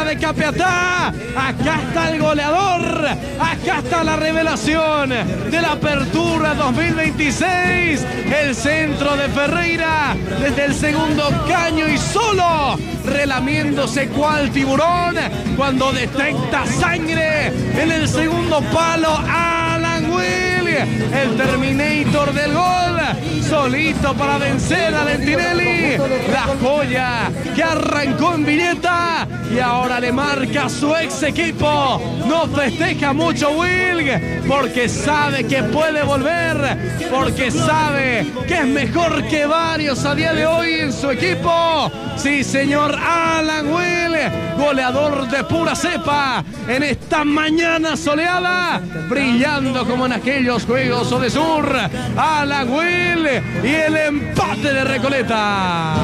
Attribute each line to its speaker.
Speaker 1: de Capiatá. Acá está el goleador, acá está la revelación de la apertura 2026. El centro de Ferreira desde el segundo caño y solo relamiéndose cual tiburón cuando detecta sangre en el segundo palo. Alan Will, el Terminator del gol, solito para vencer a Lentinelli, la joya que arrancó en Villeta y ahora le marca a su ex equipo. No festeja mucho Will porque sabe que puede volver, porque sabe que es mejor que varios a día de hoy en su equipo. Sí, señor, Alan Will, goleador de pura cepa en esta mañana soleada, brillando como en aquellos Juegos Odesur. Alan Will y el empate de Recoleta.